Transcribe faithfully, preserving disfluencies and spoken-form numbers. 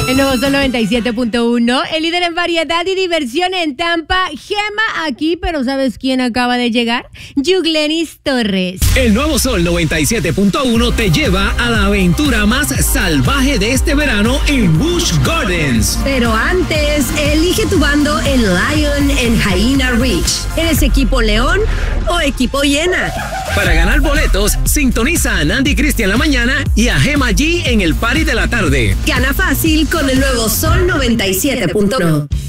El nuevo Sol noventa y siete punto uno, el líder en variedad y diversión en Tampa. Gema aquí, pero ¿sabes quién acaba de llegar? Yuglenis Torres. El nuevo Sol noventa y siete punto uno te lleva a la aventura más salvaje de este verano en Busch Gardens. Pero antes, elige tu bando en Lion en Hyena Ridge. ¿Eres equipo León o equipo Hiena? Para ganar boletos, sintoniza a Nandy Cristian en la mañana y a Gema G en el party de la tarde. Gana fácil con el nuevo Sol noventa y siete punto uno.